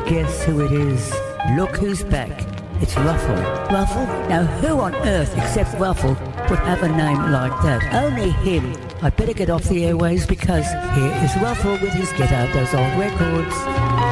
guess who it is? Look who's back. It's Ruffle. Ruffle? Now who on earth except Ruffle would have a name like that? Only him. I better get off the airways because here is Ruffle with his Get Out Those Old Records.